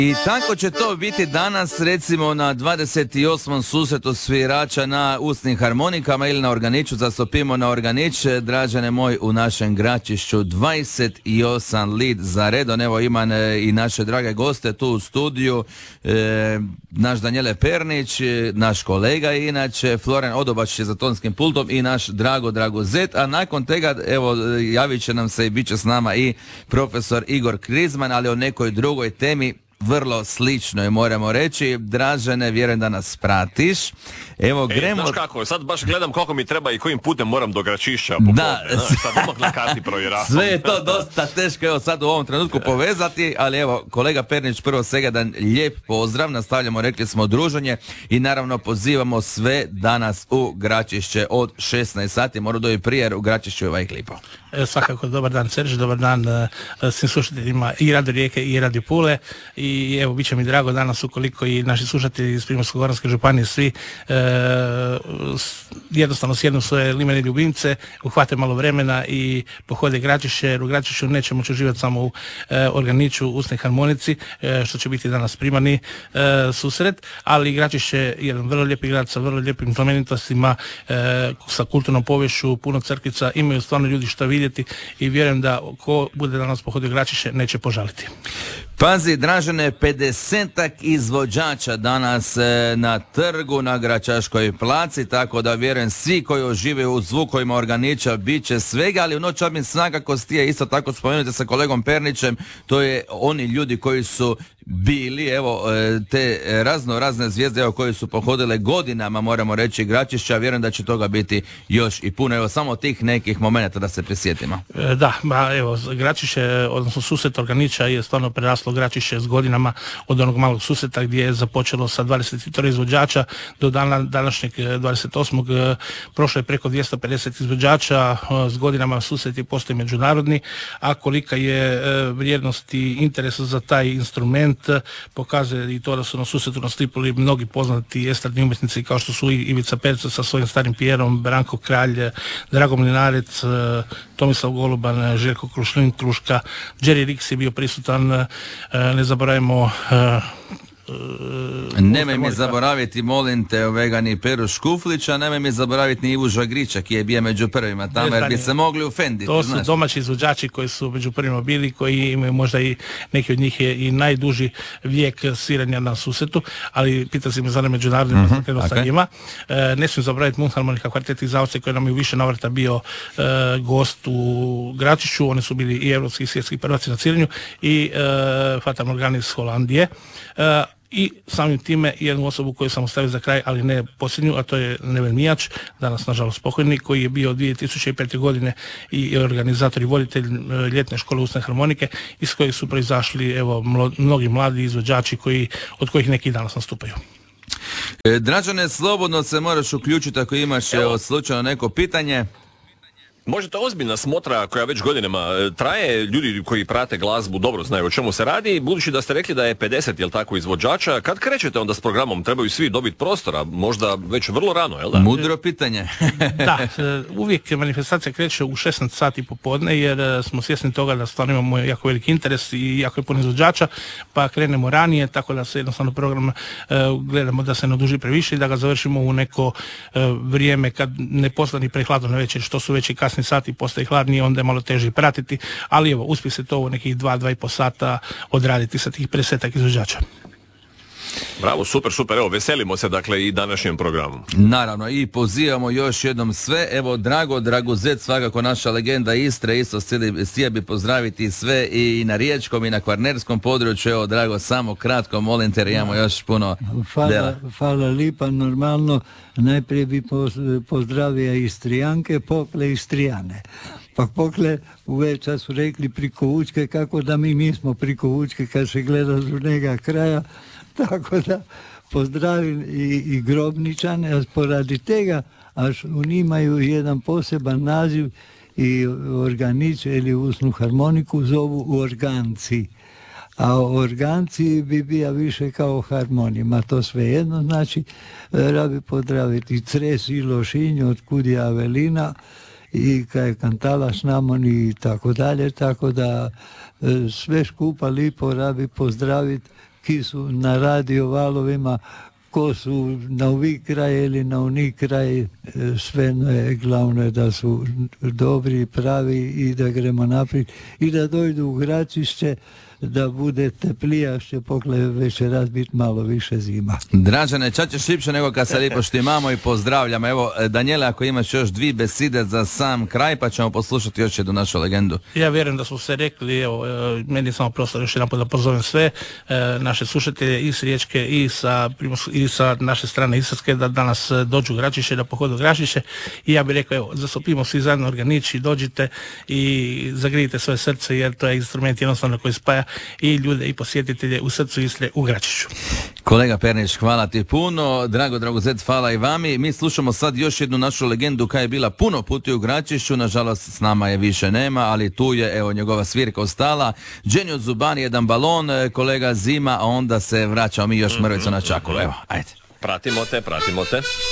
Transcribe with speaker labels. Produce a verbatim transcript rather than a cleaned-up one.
Speaker 1: I tako će to biti danas, recimo na dvadeset osmom susretu svirača na usnim harmonikama ili na organiću, zastupimo na organić, Dražene moj, u našem Gračišću dvadeset osam lid za redon. Evo imam e, i naše drage goste tu u studiju, e, naš Danijele Pernić, e, naš kolega inače, Floren Odobač je za tonskim pultom i naš Drago Dragozet, a nakon tega, evo, javit će nam se i bit će s nama i profesor Igor Krizman, ali o nekoj drugoj temi, vrlo slično je, moramo reći. Dražene, vjerujem da nas pratiš. Evo,
Speaker 2: e,
Speaker 1: gremo...
Speaker 2: Znaš kako, sad baš gledam koliko mi treba i kojim putem moram do Gračišća popodne.
Speaker 1: Da,
Speaker 2: znaš, sad odmah na karti provjeravam.
Speaker 1: Sve je to dosta teško, evo sad u ovom trenutku povezati, ali evo, kolega Pernić, prvo svega jedan lijep pozdrav, nastavljamo, rekli smo, druženje i naravno pozivamo sve danas u Gračišće od šesnaest sati, mora doći prije, jer u Gračišću je ovaj klipo.
Speaker 3: E, svakako, dobar dan Serž, dobar dan uh, svim slušateljima i Radio Rijeke i Radio Pule, i evo, bit će mi drago danas ukoliko i naši slušatelji iz Primorsko-goranske županije svi uh, jednostavno sjednu svoje limene ljubimce, uhvate malo vremena i pohode Gračišće, jer u Gračišću nećemo moći uživati samo u uh, organiću, usnoj harmonici, uh, što će biti danas primarni uh, susret, ali Gračišće je jedan vrlo lijepi grad sa vrlo lijepim znamenitostima, uh, sa kulturnom poviješću, puno crkvica, imaju stvarno ljudi što vidjeti i vjerujem da ko bude danas pohodio Gračišće neće požaliti.
Speaker 1: Pazi, Dražene, pedesetak izvođača danas e, na trgu na Gračaškoj placi, tako da vjerujem svi koji uživaju u zvukovima organića bit će svega, ali u noć odmin svakako stije isto tako spomenuti sa kolegom Pernićem, to je oni ljudi koji su bili, evo, te razno razne zvijezde, evo, koji su pohodile godinama, moramo reći, Gračišća, vjerujem da će toga biti još i puno, evo, samo tih nekih momenata da se prisjetimo.
Speaker 3: E, da, ba, evo, Gračišće, odnosno susret organića je stvarno preraslo Gračišće s godinama od onog malog susreta gdje je započelo sa dvadeset tri izvođača do dana današnjeg dvadeset osmog prošlo je preko dvjesto pedeset izvođača, s godinama susreti postoji međunarodni, a kolika je vrijednost i interes za taj instrument pokazuje i to da su na susretu nastupili mnogi poznati estradni umjetnici kao što su Ivica Perca sa svojim starim Pijerom, Branko Kralj, Drago Mlinarec, Tomislav Goluban, Željko Krušlin Kruška, Jerry Rix je bio prisutan, ne zaboravimo
Speaker 1: Nemoj mi zaboraviti, molim te, vegani Peru Škuflića, nemoj mi zaboraviti ni Ivu Žagrića, ki je bio među prvima tamo, jer bi se mogli ufenditi.
Speaker 3: To su
Speaker 1: znaš.
Speaker 3: domaći izvođači koji su među prvima bili, koji imaju možda i neki od njih je i najduži vijek sviranja na susretu, ali pita se mi za međunarodnim uh-huh, okay. sa njima. E, ne smijem zaboraviti Munharmonika kvartet iz Austrije koji nam je u više navrata bio e, gost u Gračišću, oni su bili i evropski i svjetski prvaci na sviranju, i e, Fata Morgana iz Holandije. E, i samim time jednu osobu koju sam ostavio za kraj, ali ne posljednju, a to je Neven Mijač, danas nažalost pokojni, koji je bio dvije tisuće pete. godine i organizator i voditelj ljetne škole usne harmonike, iz kojih su proizašli, evo, mnogi mladi izvođači koji, od kojih neki danas nastupaju.
Speaker 1: E, Dražene, slobodno se moraš uključiti ako imaš evo, slučajno neko pitanje.
Speaker 2: Možete, ozbiljna smotra koja već godinama traje, ljudi koji prate glazbu dobro znaju o čemu se radi, budući da ste rekli da je pedeset, jel tako, izvođača, kad krećete onda s programom, trebaju svi dobiti prostora, možda već vrlo rano, jel da?
Speaker 1: Mudro pitanje.
Speaker 3: Da, uvijek manifestacija kreće u šesnaest sati popodne, jer smo svjesni toga da stvarno imamo jako veliki interes i jako je puno izvođača, pa krenemo ranije, tako da se jednostavno program uh, gledamo da se ne oduži previše i da ga završimo u neko uh, vrijeme kad ne postane prehladno na večer, što su već i kasni sati, postaje hladnije, onda je malo teže pratiti, ali evo, uspije se to u nekih dva, dva i po sata odraditi sa tih pedesetak izvođača.
Speaker 2: Bravo, super, super, evo, veselimo se dakle i današnjem programu.
Speaker 1: Naravno, i pozivamo još jednom sve, evo, Drago Dragozet, svakako naša legenda Istre, isto htio bi pozdraviti sve i na riječkom i na kvarnerskom području. Evo, Drago, samo kratko, molim te, imamo još puno
Speaker 4: hvala,
Speaker 1: dela.
Speaker 4: Hvala lipa, normalno, najprije bi pozdravio Istrijanke, pokle Istrijane. Pa pokle uveća su rekli priko Učke, kako da mi nismo priko Učke kad se gleda z drugega kraja. Tako da pozdravim i, i Grobničane, a poradi tega, až oni imaju jedan poseban naziv i organić ili usnu harmoniku zovu organci. A organci bi bija više kao harmonima, to sve jedno, znači rabi pozdraviti Cres i Lošinj, otkud je Avelina, i kaj je kantala s namon i tako dalje, tako da sve škupa lipo rabi pozdraviti ki su na radio valovima, ko su na ovi kraj ili na oni kraj, sve je glavno je da su dobri, pravi i da gremo naprijed i da dojdu u Gračišće, da bude teplija, što pokle večeras biti malo više zima.
Speaker 1: Dražene, čak će šipše nego kad se lijepo što imamo i pozdravljamo. Evo, Danijela, ako imaš još dvije beside za sam kraj, pa ćemo poslušati još jednu našu legendu.
Speaker 3: Ja vjerujem da smo se rekli, evo, meni je samo prostor još jedan put da pozovem sve e, naše slušatelje i s Riječke i sa, i sa naše strane Istarske da danas dođu u Gračišće, da pohodu Gračišće i ja bih rekao, evo, zasopimo svi zajedno organić i dođite i zagrijite svoje srce jer to je instrument jednostavno koji spaja i ljude i posjetitelje u srcu Istre u Gračišću.
Speaker 1: Kolega Pernić, hvala ti puno, drago Dragozet, hvala i vami. Mi slušamo sad još jednu našu legendu koja je bila puno puti u Gračišću, nažalost s nama je više nema, ali tu je, evo, njegova svirka ostala. Dženio Zubani, jedan balon, kolega Zima, a onda se vraćamo mi još mrvicu na Čakulu. Evo, ajde.
Speaker 2: Pratimo te, pratimo te.